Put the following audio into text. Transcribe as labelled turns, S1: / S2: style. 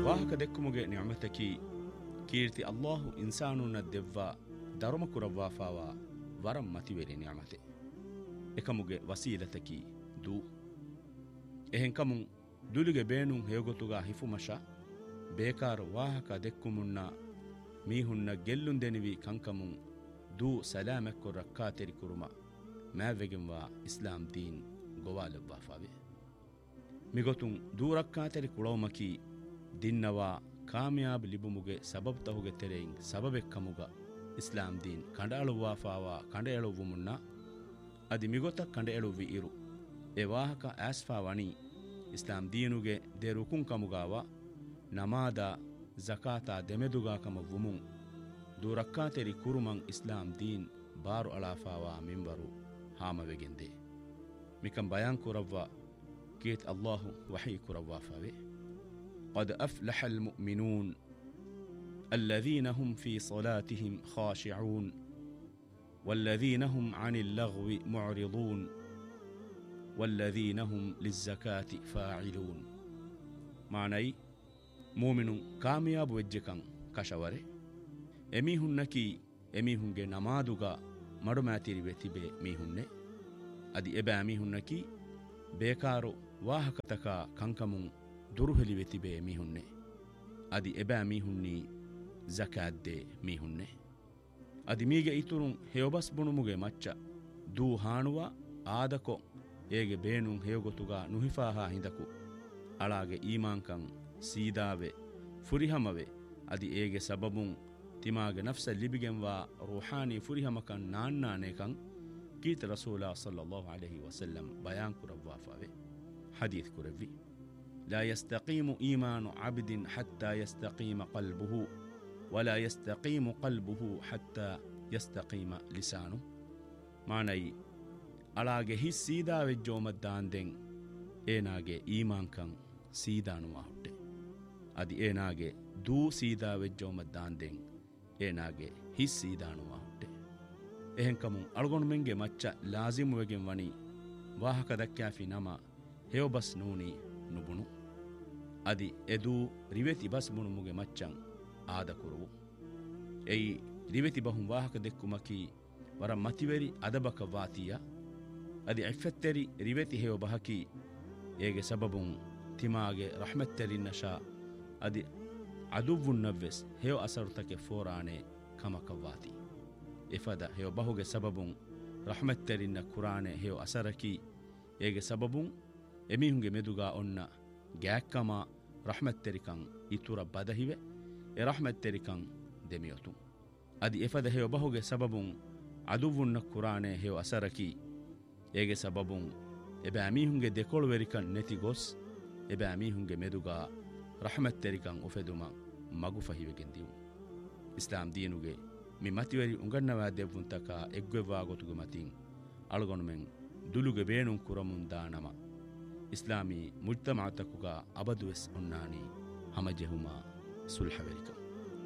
S1: ವಾಹಕ ದೆಕ್ಕುಮುಗೆ ನಿಅಮತಕಿ ಕೀರ್ತಿ ಅಲ್ಲಾಹು ಇನ್ಸಾನುನ ದೆವ್ವ ಧರ್ಮ ಕುರವ್ವಾಫಾವ ವರಂ ಮತಿವೆರಿ ನಿಅಮತೆ ಎಕಮುಗೆ ವಸೀಲತಕಿ ದೂ ಎಹೆಂಕಮುಂ ದುಲಿಗೆ ಬೇನುಂ ಹೇಗೊತುಗ ಹಿಫುಮಶ ಬೇಕಾರು ವಾಹಕ ದೆಕ್ಕುಮುನ್ನ ಮೀಹುನ್ನ ಗೆಲ್ಲುಂದೆನಿವಿ ಕಂಕಮುಂ ದೂ ಸಲಾಮೆಕ್ಕು ರಕ್ಕಾತೆರಿ ಕುರುಮ ಮ್ಯಾವೆಗೆಂವಾ ಇಸ್ಲಾಂ ದೀನ್ ಗೊವಾಲೆವ್ವಾಫಾವೆ ಮಿಗೊತುಂ ದೂ ರಕ್ಕಾತೆರಿ ಕುಳವಮಕಿ ದಿನ್ನವಾ ಕಾಮಯಾಬ್ ಲಿಬುಮುಗೆ ಸಬಬ್ ತಹುಗೆ ತೆರೆಯಿಂ ಸಬಬೆಕ್ಕಮುಗ ಇಸ್ಲಾಂ ದೀನ್ ಕಂಡಾಳುವಾಫಾವ ಕಂಡ ಎಳುವು ಮುನ್ನ ಅದಿ ಮಿಗೊತ ಕಂಡ ಎಳುವಿ ಇರು ಎ ವಾಹಕ ಆಸ್ಫಾ ವಣಿ ಇಸ್ಲಾಂ ದೀನುಗೆ ದೆ ರುಕುಂ ಕಮುಗಾವ ನಮಾದ ಜಕಾತ ದೆಮೆದುಗಾಕಮ ವುಮುಂ ದೂರಕ್ಕಾತೆರಿ ಕುರುಮಂ ಇಸ್ಲಾಂ ದೀನ್ ಬಾರು ಅಳಾಫಾವ ಮಿಂಬರು ಹಾಮವೆಗೆಂದೆ ಮಿಕಂ ಬಯಾನ್ ಕುರವ್ವ ಕೀತ್ ಅಲ್ಲಾಹು ವಹಿ ಕುರವ್ವಾಫಾವೆ قد أفلح المؤمنون الذين هم في صلاتهم خاشعون والذين هم عن اللغو معرضون والذين هم للزكاة فاعلون معني مؤمن كامياب وجهكن كشوره ಎಮೀಹುನ್ನಕಿ ಎಮೀಹುಂಗೆ ನಮಾದುಗ ಮಡುಮ್ಯಾತಿರಿವೆ ತಿಬೆ ಮೀಹುನ್ನೆ ಅದಿ ಎಬೆ ಅಮೀಹುನ್ನಕಿ ಬೇಕಾರು ವಾಹಕತಕ ಕಂಕಮುಂ ದುರುಹಲಿವೆ ತಿಬೆ ಮೀಹುನ್ನೆ ಅದಿ ಎಬೆ ಅಮೀಹುನ್ನಿ ಜಕಾದ್ದೆ ಮೀಹುನ್ನೆ ಅದಿ ಮೀಗೆ ಇತುರುಂ ಹೇವಬಸ್ ಬುಣುಮುಗೆ ಮಚ್ಚ ದೂ ಹಾಣುವ ಆದಕೊ ಏಗೆ ಬೇನುಂ ಹೇವಗೊತುಗ ನುಹಿಫಾಹ ಹಿಂದಕು ಅಳಾಗೆ ಈಮಾಂಕಂ ಸೀದಾವೆ ಫುರಿಹಮವೆ ಅದಿ ಏಗೆ ಸಬಬುಂ ತಿಮಾಗೆ ನಫ್ಸ ಲಿಬಿಗೆಂವಾ ರೂಹಾನಿ ಫುರಿಹಮಕನ್ ನಾನ್ನಾನೇಕಂ ಕೀತ ರಸೂಲ ಸಲ್ಲಲ್ಲಾಹು ಅಲೈಹಿ ವಸಲ್ಲಂ ಬಯಾನ್ ಕುರವ್ವಾಫಾವೆ ಹದೀತ್ ಕುರವ್ವಿ ಲಾ ಯಸ್ತಕೀಮು ಈಮಾನು ಅಬ್ದಿನ್ ಹತ್ತಾ ಯಸ್ತಕೀಮ ಕಲ್ಬುಹು ವಲಾ ಯಸ್ತಕೀಮು ಕಲ್ಬುಹು ಹತ್ತಾ ಯಸ್ತಕೀಮ ಲಿಸಾನು ಮಾನೈ ಅಳಾಗೆ ಹಿಸ್ ಸೀದಾವೆಜ್ಜೋಮದ್ದಾಂದೆಂ ಏನಾಗೆ ಈಮಾಂಕಂ ಸೀದಾನುವಾ ಹುಟ್ಟೆ ಅದಿ ಏನಾಗೆ ದೂ ಸೀದಾವೆಜ್ಜೋಮದ್ದಾಂದೆಂ ಏನಾಗೆ ಹಿಸ್ ಸೀದಾನುವಾ ಹುಟ್ಟೆ ಎಹೆಂಕಮು ಅಳಗೊಂಡ್ಮೆಂಗೆ ಮಚ್ಚ ಲಾಜಿಮುವೆಗೆಂ ವಣಿ ವಾಹಕ ದಕ್ಕಾಫಿ ನಮ ಹೇವಬಸ್ ನೂನಿ ನುಬುಣು ಅದಿ ಎದೂ ರಿವೆತಿ ಬಸ್ ಬುಣುಮುಗೆ ಮಚ್ಚಂ ಆದ ಕುರುವು ಎಯಿ ರಿವೆತಿ ಬಹುಂ ವಾಹಕ ದೆಕ್ಕುಮಕಿ ವರ ಮತಿವೆರಿ ಅದಬಕ ವಾತಿಯ ಅದಿ ಎಫೆತ್ತೆರಿ ರಿವೆತಿ ಹೇವ ಬಹಕಿ ಏಗೆ ಸಬಬುಂ ತಿಮಾಗೆ ರಹಮೆತ್ತೆರಿನ್ನಶಾ ಅದಿ ಅದುವುನ್ನವ್ವೆಸ್ ಹೇವ ಅಸರುತಕ್ಕೆ ಫೋರಾಣೆ ಕಮಕವಾತಿ ಇಫದ ಹೇವ ಬಹುಗೆ ಸಬಬುಂ ರಹಮೆತ್ತೆರಿನ್ನ ಕುರಾಣೆ ಹೇವ ಅಸರಕಿ ಏಗೆ ಸಬಬುಂ ಎಮಿಹುಂಗೆ ಮೆದುಗಾ ಒನ್ನ ಗ್ಯಾಕ್ಕಮ ರಹಮೆತ್ತೆರಿಕಂ ಇತುರ ಬದಹಿವೆ ಎ ರಹಮೆತ್ತೆರಿಕಂ ದೆಮಿಯೊತು ಅದಿ ಎಫದ ಹೇವ ಬಹುಗೆ ಸಬಬುಂ ಅದುವುನ್ನ ಕುರಾಣೆ ಹೇವ ಅಸರಕಿ ಏಗೆ ಸಬಬುಂ ಎಬೆ ಅಮೀಹುಂಗೆ ದೆಕೊಳುವೆರಿಕನ್ ನೆತಿ ಗೊಸ್ ಎಬೆ ಅಮೀಹುಂಗೆ ಮೆದುಗಾ ರಹಮತ್ತೆರಿಕಂ ಉಫೆದುಮ ಮಗು ಫಹಿವೆಗೆಂದಿವು ಇಸ್ಲಾಂ ದೀನುಗೆ ಮಿ ಮತಿವರಿ ಉಂಗನ್ನವಾ ದೆವ್ವುಂತಕ ಎಗ್ವೆವ್ವಾ ಗೊತುಗೆ ಮತಿಂ ಅಳಗೊಣಮೆಂ ದುಲುಗೆ ಬೇಣುಂ ಕುರಮುಂ ದಾನಮ ಇಸ್ಲಾಮಿ ಮುಜ್ತಮಾತಕುಗ ಅಬದುವೆಸ್ ಉನ್ನಾನಿ ಹಮಜೆಹುಮ ಸುಲ್ಹವೆರಿಕಂ